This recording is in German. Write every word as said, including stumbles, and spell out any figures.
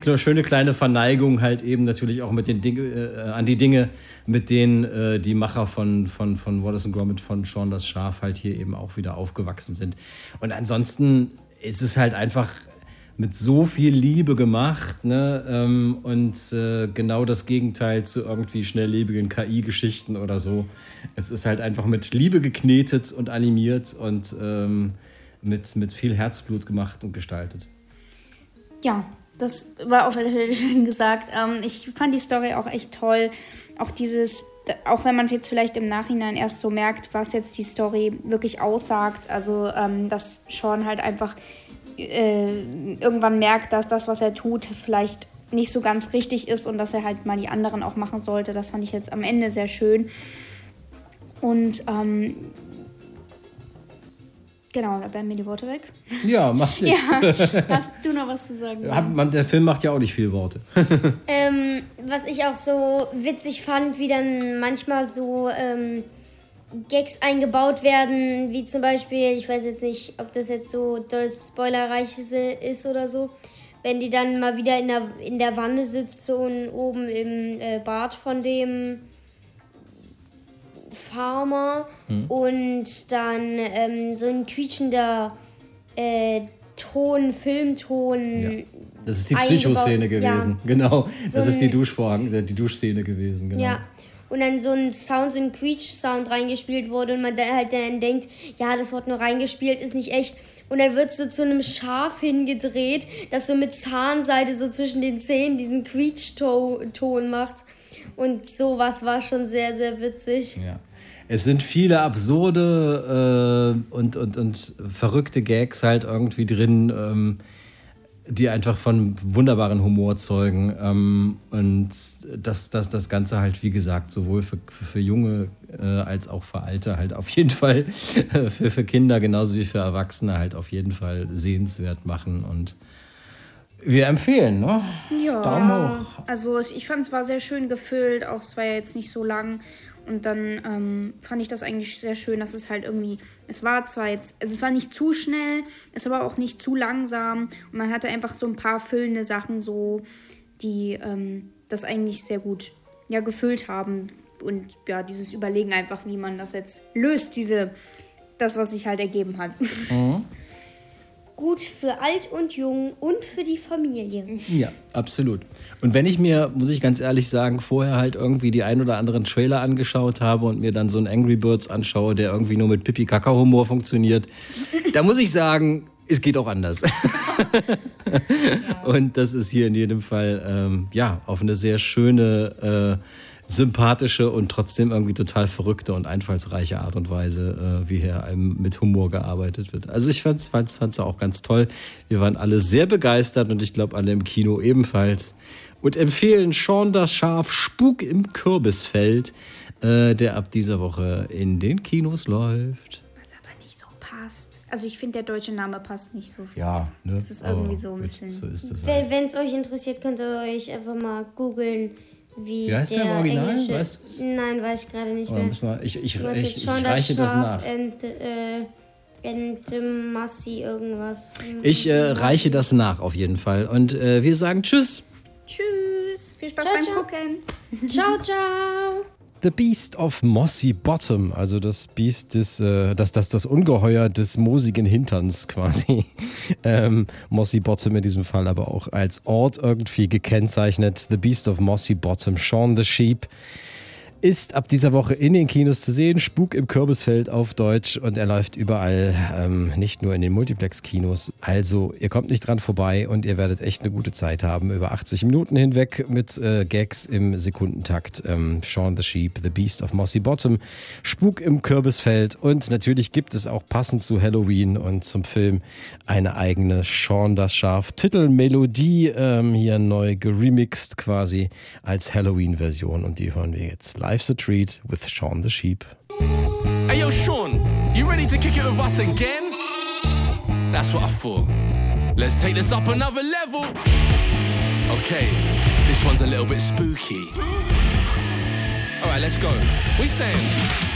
eine schöne kleine Verneigung halt eben natürlich auch mit den Dinge, äh, an die Dinge, mit denen äh, die Macher von, von, von Wallace and Gromit, von Shaun das Schaf halt hier eben auch wieder aufgewachsen sind. Und ansonsten ist es halt einfach mit so viel Liebe gemacht, ne? ähm, und äh, genau das Gegenteil zu irgendwie schnelllebigen K I-Geschichten oder so. Es ist halt einfach mit Liebe geknetet und animiert und ähm, mit, mit viel Herzblut gemacht und gestaltet. Ja, das war auf alle Fälle schön gesagt. Ähm, ich fand die Story auch echt toll. Auch dieses, auch wenn man jetzt vielleicht im Nachhinein erst so merkt, was jetzt die Story wirklich aussagt. Also, ähm, dass Shaun halt einfach äh, irgendwann merkt, dass das, was er tut, vielleicht nicht so ganz richtig ist und dass er halt mal die anderen auch machen sollte. Das fand ich jetzt am Ende sehr schön. Und, ähm, genau, da bleiben mir die Worte weg. Ja, macht nichts. Ja, hast du noch was zu sagen? Hat man, der Film macht ja auch nicht viel Worte. ähm, was ich auch so witzig fand, wie dann manchmal so ähm, Gags eingebaut werden, wie zum Beispiel, ich weiß jetzt nicht, ob das jetzt so doll spoilerreich ist oder so, wenn die dann mal wieder in der, in der Wanne sitzt und oben im äh, Bad von dem Farmer hm. und dann ähm, so ein quietschender äh, Ton, Filmton. Ja. Das ist die Psycho-Szene gewesen, ja. Genau. So das ist die Duschvorhang, die Duschszene gewesen, genau. Ja. Und dann so ein Sound, so ein Quietsch-Sound reingespielt wurde und man da halt dann denkt, ja, das wird nur reingespielt, ist nicht echt. Und dann wird es so zu einem Schaf hingedreht, das so mit Zahnseide so zwischen den Zähnen diesen Quietsch-Ton macht. Und sowas war schon sehr, sehr witzig. Ja. Es sind viele absurde äh, und, und, und verrückte Gags halt irgendwie drin, ähm, die einfach von wunderbaren Humor zeugen. Ähm, und das, das, das Ganze halt, wie gesagt, sowohl für, für Junge äh, als auch für Alte halt auf jeden Fall, äh, für, für Kinder genauso wie für Erwachsene halt auf jeden Fall sehenswert machen. Und wir empfehlen, ne? Ja, Daumen hoch. Also ich fand es war sehr schön gefüllt, auch es war ja jetzt nicht so lang. Und dann ähm, fand ich das eigentlich sehr schön, dass es halt irgendwie, es war zwar jetzt, also es war nicht zu schnell, es war auch nicht zu langsam. Und man hatte einfach so ein paar füllende Sachen so, die ähm, das eigentlich sehr gut ja, gefüllt haben. Und ja, dieses Überlegen einfach, wie man das jetzt löst, diese, das, was sich halt ergeben hat. Mhm. Gut für alt und jung und für die Familie. Ja, absolut. Und wenn ich mir, muss ich ganz ehrlich sagen, vorher halt irgendwie die ein oder anderen Trailer angeschaut habe und mir dann so einen Angry Birds anschaue, der irgendwie nur mit Pipi-Kaka-Humor funktioniert, da muss ich sagen, es geht auch anders. Ja. Und das ist hier in jedem Fall ähm, ja, auf eine sehr schöne, äh, sympathische und trotzdem irgendwie total verrückte und einfallsreiche Art und Weise, äh, wie hier einem mit Humor gearbeitet wird. Also ich fand's, fand's, fand's auch ganz toll. Wir waren alle sehr begeistert und ich glaube alle im Kino ebenfalls. Und empfehlen Shaun das Schaf, Spuk im Kürbisfeld, äh, der ab dieser Woche in den Kinos läuft. Was aber nicht so passt. Also ich finde, der deutsche Name passt nicht so viel. Ja, ne? Das ist irgendwie so ein bisschen... So ist das halt. Wenn es euch interessiert, könnt ihr euch einfach mal googeln, wie, wie heißt der, der im Original? Englische... Weißt Nein, weiß ich gerade nicht mehr. Wir, ich ich, ich, ich, ich reiche das, das nach. And, äh, and Massi irgendwas. Ich äh, reiche das nach auf jeden Fall. Und äh, wir sagen Tschüss. Tschüss. Viel Spaß ciao, beim ciao. Gucken. Ciao, ciao. The Beast of Mossy Bottom, also das Biest des, äh, das, das, das Ungeheuer des moosigen Hinterns quasi. ähm, Mossy Bottom in diesem Fall aber auch als Ort irgendwie gekennzeichnet. The Beast of Mossy Bottom, Shaun the Sheep, ist ab dieser Woche in den Kinos zu sehen. Spuk im Kürbisfeld auf Deutsch und er läuft überall, ähm, nicht nur in den Multiplex-Kinos. Also ihr kommt nicht dran vorbei und ihr werdet echt eine gute Zeit haben. Über achtzig Minuten hinweg mit äh, Gags im Sekundentakt. Ähm, Shaun the Sheep, The Beast of Mossy Bottom, Spuk im Kürbisfeld und natürlich gibt es auch passend zu Halloween und zum Film eine eigene Shaun das Schaf Titelmelodie, ähm, hier neu geremixed quasi als Halloween-Version und die hören wir jetzt live. Life's a Treat with Shaun the Sheep. Hey yo, Shaun, you ready to kick it with us again? That's what I thought. Let's take this up another level. Okay, this one's a little bit spooky. Alright, let's go. We saying...